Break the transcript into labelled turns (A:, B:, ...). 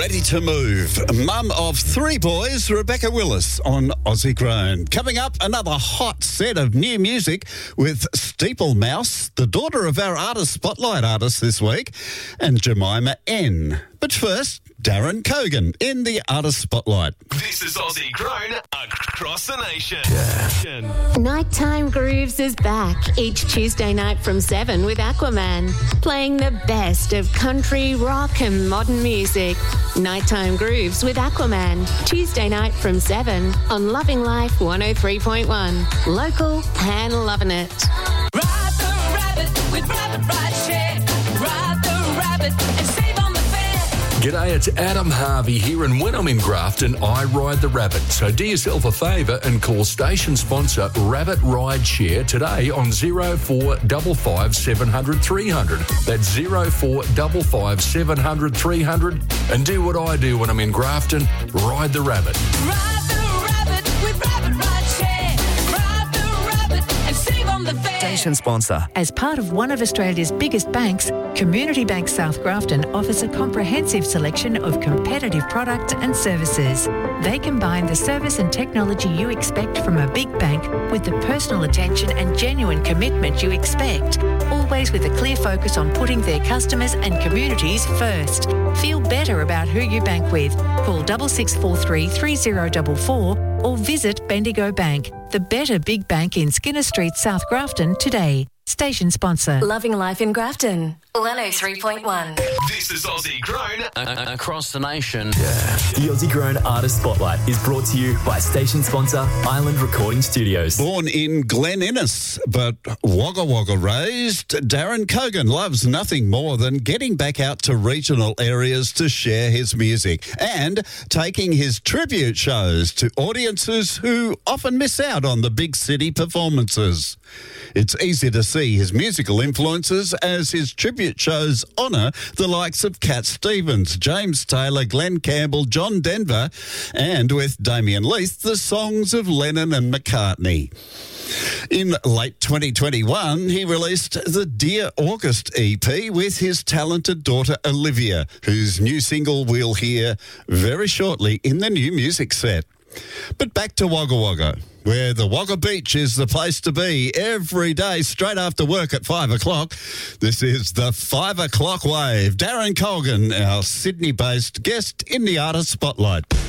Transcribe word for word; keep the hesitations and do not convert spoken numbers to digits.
A: Ready to move. Mum of three boys, Rebecca Willis on Aussie Grown. Coming up, another hot set of new music with Steeple Mouse, the daughter of our Artist Spotlight artist this week, and Jemima N. But first, Darren Kogan in the Artist Spotlight.
B: This is Aussie Grown across the nation. Yeah.
C: Nighttime Grooves is back each Tuesday night from seven with Aquaman, playing the best of country, rock and modern music. Nighttime Grooves with Aquaman, Tuesday night from seven on Loving Life one oh three point one. Local and loving it.
D: Ride the rabbit with Rabbit Ride Share. Ride the rabbit and save on the fare.
E: G'day, it's Adam Harvey here, and when I'm in Grafton, I ride the Rabbit. So do yourself a favour and call station sponsor Rabbit Ride Share today on zero four five five seven hundred three hundred. That's zero four five five seven hundred three hundred. And do what I do when I'm in Grafton, ride the Rabbit.
D: Ride the rabbit with Rabbit Ride Share. Ride the rabbit and save on the fare.
F: Station sponsor.
G: As part of one of Australia's biggest banks, Community Bank South Grafton offers a comprehensive selection of competitive products and services. They combine the service and technology you expect from a big bank with the personal attention and genuine commitment you expect, always with a clear focus on putting their customers and communities first. Feel better about who you bank with. Call six six four three three zero four four or visit Bendigo Bank, the better big bank in Skinner Street, South Grafton today. Station sponsor.
C: Loving Life in Grafton, one oh three point one.
B: This is Aussie Grown
H: A- across the nation.
I: The Aussie Grown Artist Spotlight is brought to you by station sponsor Island Recording Studios.
A: Born in Glen Innes, but Wagga Wagga raised, Darren Kogan loves nothing more than getting back out to regional areas to share his music and taking his tribute shows to audiences who often miss out on the big city performances. It's easy to see his musical influences as his tribute shows honour the likes of Cat Stevens, James Taylor, Glenn Campbell, John Denver, and with Damien Leith, the songs of Lennon and McCartney. In late twenty twenty-one, he released the Dear August E P with his talented daughter Olivia, whose new single we'll hear very shortly in the new music set. But back to Wagga Wagga, where the Wagga Beach is the place to be every day straight after work at five o'clock. This is the five o'clock wave. Darren Kogan, our Sydney-based guest in the Artist Spotlight.